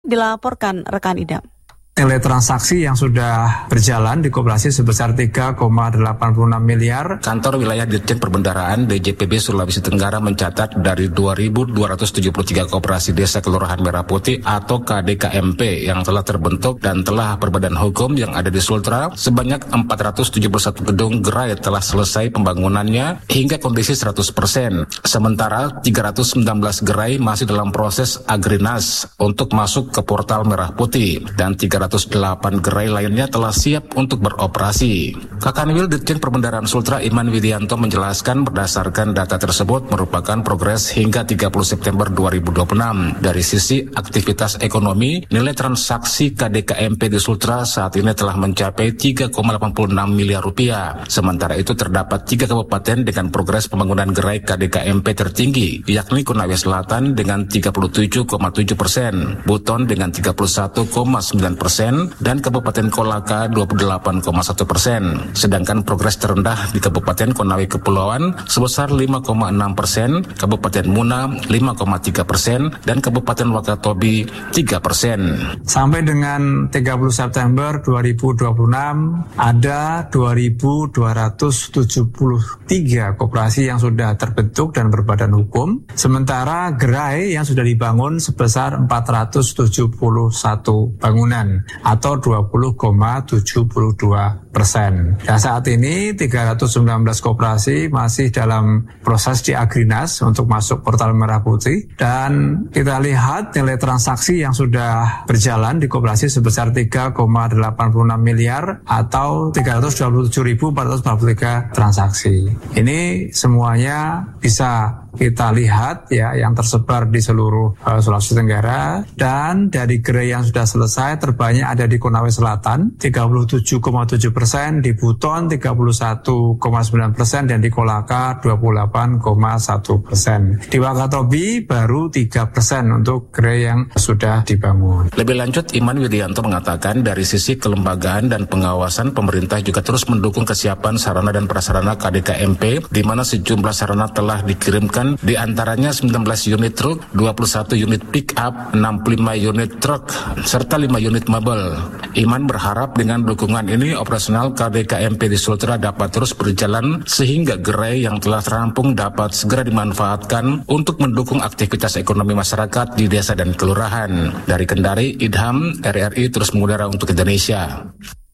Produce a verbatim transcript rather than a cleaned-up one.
dilaporkan rekan Idam. Nilai transaksi yang sudah berjalan di koperasi sebesar tiga koma delapan puluh enam miliar. Kantor Wilayah Ditjen Perbendaharaan D J P B Sulawesi Tenggara mencatat dari dua ribu dua ratus tujuh puluh tiga koperasi desa Kelurahan Merah Putih atau K D K M P yang telah terbentuk dan telah berbadan hukum yang ada di Sultra, sebanyak empat ratus tujuh puluh satu gedung gerai telah selesai pembangunannya hingga kondisi seratus persen. Sementara tiga ratus sembilan belas gerai masih dalam proses agrinas untuk masuk ke portal Merah Putih dan tiga ratus delapan gerai lainnya telah siap untuk beroperasi. Kakanwil Ditjen Perbendaharaan Sultra Iman Widianto menjelaskan berdasarkan data tersebut merupakan progres hingga tiga puluh September dua ribu dua puluh enam. Dari sisi aktivitas ekonomi, nilai transaksi K D K M P di Sultra saat ini telah mencapai tiga koma delapan puluh enam miliar rupiah. Sementara itu terdapat tiga kabupaten dengan progres pembangunan gerai K D K M P tertinggi, yakni Konawe Selatan dengan tiga puluh tujuh koma tujuh persen, Buton dengan tiga puluh satu koma sembilan persen, dan Kabupaten Kolaka dua puluh delapan koma satu persen. Sedangkan progres terendah di Kabupaten Konawe Kepulauan sebesar lima koma enam persen, Kabupaten Muna lima koma tiga persen, dan Kabupaten Wakatobi tiga persen. Sampai dengan tiga puluh September dua ribu dua puluh enam ada dua ribu dua ratus tujuh puluh tiga koperasi yang sudah terbentuk dan berbadan hukum, sementara gerai yang sudah dibangun sebesar empat ratus tujuh puluh satu bangunan atau dua puluh koma tujuh dua persen. Dan saat ini tiga ratus sembilan belas koperasi masih dalam proses di Agrinas untuk masuk portal Merah Putih, dan kita lihat nilai transaksi yang sudah berjalan di koperasi sebesar tiga koma delapan puluh enam miliar atau tiga ratus dua puluh tujuh ribu empat ratus empat puluh tiga transaksi. Ini semuanya bisa kita lihat ya yang tersebar di seluruh uh, Sulawesi Tenggara, dan dari gerai yang sudah selesai terbanyak ada di Konawe Selatan tiga puluh tujuh koma tujuh persen, di Buton tiga puluh satu koma sembilan persen, dan di Kolaka dua puluh delapan koma satu persen. Di Wakatobi baru tiga persen untuk gerai yang sudah dibangun. Lebih lanjut, Iman Widianto mengatakan dari sisi kelembagaan dan pengawasan, pemerintah juga terus mendukung kesiapan sarana dan prasarana K D K M P, di mana sejumlah sarana telah dikirimkan, di antaranya sembilan belas unit truk, dua puluh satu unit pick up, enam puluh lima unit truk, serta lima unit mebel. Iman berharap dengan dukungan ini operasional K D K M P di Sultra dapat terus berjalan sehingga gerai yang telah terampung dapat segera dimanfaatkan untuk mendukung aktivitas ekonomi masyarakat di desa dan kelurahan. Dari Kendari, Idham, R R I terus mengudara untuk Indonesia.